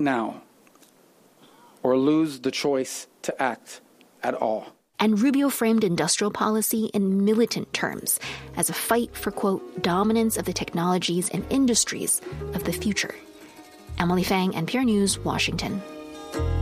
now or lose the choice to act at all. And Rubio framed industrial policy in militant terms as a fight for, quote, dominance of the technologies and industries of the future. Emily Fang, NPR News, Washington.